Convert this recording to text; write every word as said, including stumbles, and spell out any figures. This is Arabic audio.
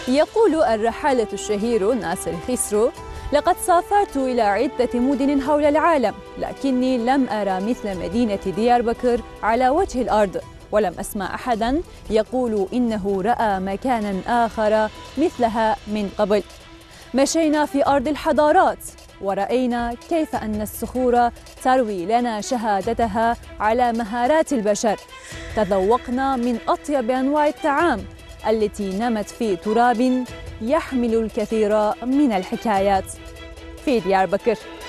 يقول الرحالة الشهير ناصر خسرو: لقد سافرت إلى عدة مدن حول العالم، لكني لم أرى مثل مدينة دياربكر على وجه الأرض، ولم أسمع أحداً يقول إنه رأى مكاناً آخر مثلها من قبل. مشينا في أرض الحضارات، ورأينا كيف أن الصخور تروي لنا شهادتها على مهارات البشر. تذوقنا من أطيب أنواع الطعام التي نمت في تراب يحمل الكثير من الحكايات في دياربكر.